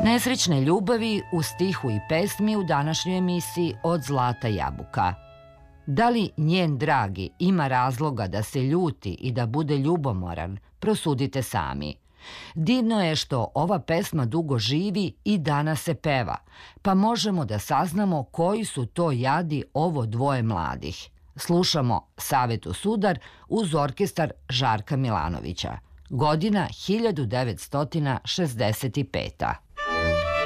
Nesrećne ljubavi u stihu i pesmi u današnjoj emisiji Od Zlata jabuka. Da li njen dragi ima razloga da se ljuti i da bude ljubomoran, prosudite sami. Divno je što ova pesma dugo živi i danas se peva, pa možemo da saznamo koji su to jadi ovo dvoje mladih. Slušamo Savetu Sudar uz orkestar Žarka Milanovića. Godina 1965.